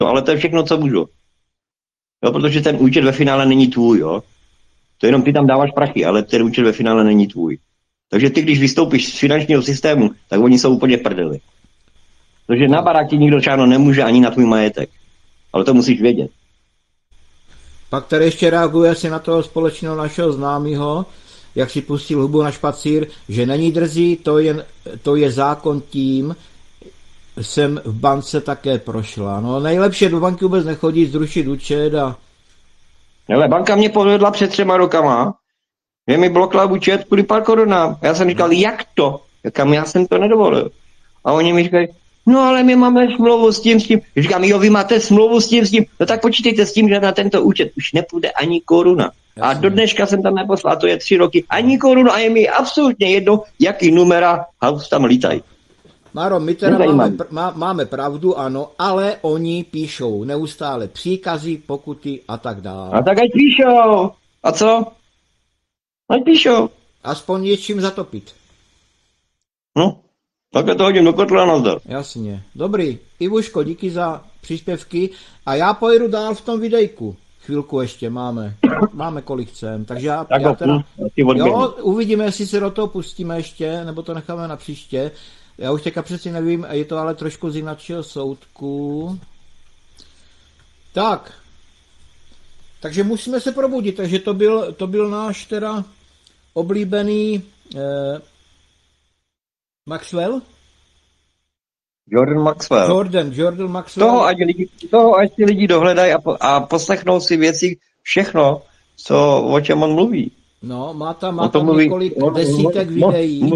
No ale to je všechno, co můžu. Jo, protože ten účet ve finále není tvůj, jo. To jenom ty tam dáváš prachy, ale ten účet ve finále není tvůj. Takže ty, když vystoupíš z finančního systému, tak oni jsou úplně v prdeli. Protože na barák ti nikdo čáno nemůže ani na tvůj majetek. Ale to musíš vědět. Pak tady ještě reaguje asi na toho společného našeho známého, jak si pustil hubu na špacír, že není drzí, to je zákon tím, jsem v bance také prošla. No nejlepší do banky vůbec nechodí, zrušit účet a... Ale banka mě povedla před 3 rokama, že mi blokla účet kvůli pár korunám. Já jsem říkal, jak to? Já jsem to nedovolil. A oni mi říkají, no ale my máme smlouvu s tím. Říkám, jo, vy máte smlouvu s tím. No tak počítejte s tím, že na tento účet už nepůjde ani koruna. Jasně. A do dneška jsem tam neposlal, to je 3 roky, ani korunu a je mi absolutně jedno, jaký numera house tam lítají. Maro, my teda máme pravdu, ano, ale oni píšou neustále příkazy, pokuty a tak dále. A tak ať píšou. A co? Ať píšou. Aspoň něčím zatopit. No, takhle to hodím do kotla a nazdar. Jasně. Dobrý. Ivuško, díky za příspěvky a já pojedu dál v tom videjku. Chvilku ještě máme. Máme kolik chcem. Takže já teda... Jo, uvidíme, jestli se do toho pustíme ještě, nebo to necháme na příště. Já už teďka přeci nevím, je to ale trošku z jiného soudku. Tak. Takže musíme se probudit. Takže to byl náš teda oblíbený Maxwell? Jordan Maxwell. Jordan Maxwell. Toho ať si lidi dohledají a poslechnou si věci, všechno, o čem on mluví. No, má tam několik desítek videí.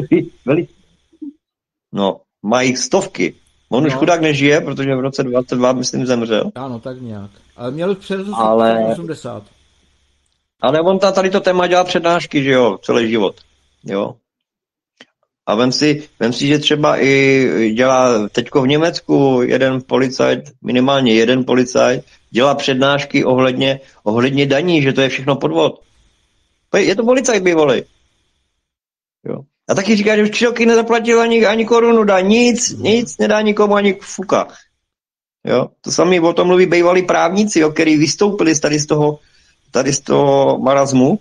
No, má jich stovky. On už chudák nežije, protože v roce 22, myslím, zemřel. Ano, tak nějak. Ale měl přes 80. Ale on tady to téma dělá přednášky, že jo, celý život. Jo. A vem si, že třeba i dělá teďko v Německu minimálně jeden policajt, dělá přednášky ohledně daní, že to je všechno podvod. Je to policajt bývalý. Jo. A taky říká, že už 3 roky nezaplatil ani korunu, dá nic nedá nikomu ani fuka. Jo. To samé o tom mluví bývalí právníci, který vystoupili tady z toho marazmu.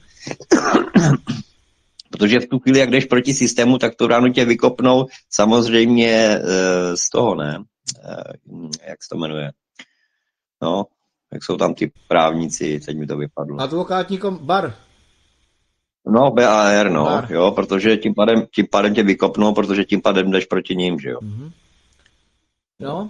Protože v tu chvíli, jak jdeš proti systému, tak to ráno tě vykopnou samozřejmě z toho, ne? Jak se to jmenuje? No, jak jsou tam ty právníci, teď mi to vypadlo. Advokátníkom bar. No, BAR, no, bar. Jo, protože tím pádem tě vykopnou, protože tím pádem jdeš proti ním, že jo. Mm-hmm. No.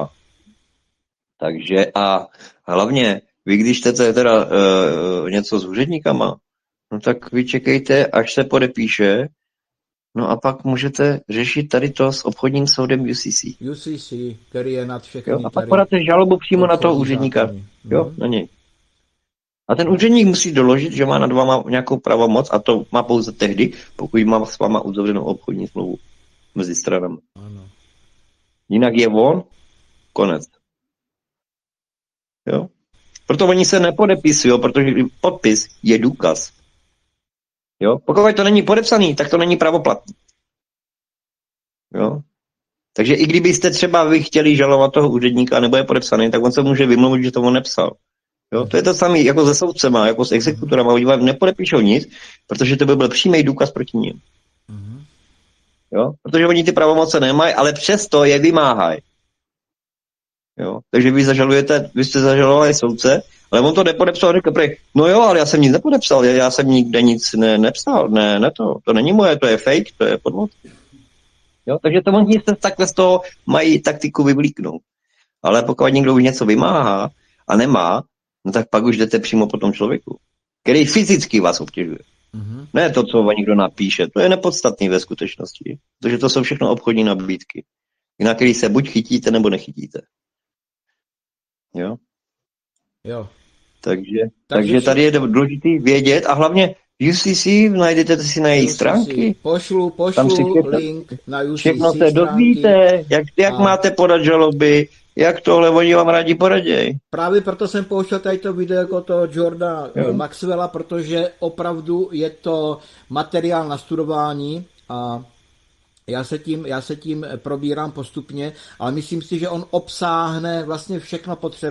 Takže hlavně, vy když chcete teda něco s úředníkama, no tak vy čekejte, až se podepíše, no a pak můžete řešit tady to s obchodním soudem UCC. UCC, který je nad všechny. A pak podáte žalobu přímo na toho úředníka. Jo, na něj. A ten úředník musí doložit, že má nad váma nějakou pravomoc a to má pouze tehdy, pokud má s váma uzavřenou obchodní smlouvu mezi stranami. Ano. Jinak je on, konec. Jo? Proto oni se nepodepisují, protože podpis je důkaz. Jo? Pokud to není podepsaný, tak to není pravoplatný. Jo? Takže i kdybyste třeba vy chtěli žalovat toho úředníka, nebo je podepsaný, tak on se může vymluvit, že to on nepsal. Jo? To je to samé jako se soudcema, jako s exekutorama. Oni vám nepodepíšou nic, protože to by byl přímý důkaz proti nim. Jo? Protože oni ty pravomoce nemají, ale přesto je vymáhají. Jo? Takže vy jste zažalovali soudce, ale on to nepodepsal a řekl, no jo, ale já jsem nic nepodepsal, já jsem nikde nic nepsal, to není moje, to je fake, to je podvod. Jo? Takže to oni se takhle z toho mají taktiku vyvlíknout. Ale pokud někdo už něco vymáhá a nemá, no tak pak už jdete přímo po tom člověku, který fyzicky vás obtěžuje. Mm-hmm. Ne to, co někdo napíše, to je nepodstatný ve skutečnosti, protože to jsou všechno obchodní nabídky, na který se buď chytíte, nebo nechytíte. Jo? Jo. Takže tady je důležitý vědět a hlavně UCC, najdete si na její stránky. Pošlu link na UCC všechno se dozvíte, jak máte podat žaloby, jak tohle oni vám rádi poradějí. Právě proto jsem pouštěl tady to video jako toho Jordana Maxwella, protože opravdu je to materiál na studování a já se tím probírám postupně, ale myslím si, že on obsáhne vlastně všechno potřebné.